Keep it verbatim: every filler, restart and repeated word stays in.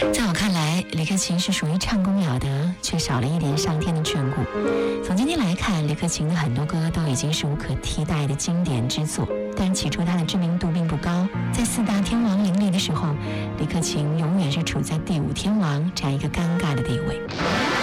在我看来，李克勤是属于唱功了得，却少了一点上天的眷顾。从今天来看，李克勤的很多歌都已经是无可替代的经典之作，但起初他的知名度并不高。在四大天王林立的时候，李克勤永远是处在第五天王这样一个尴尬的地位。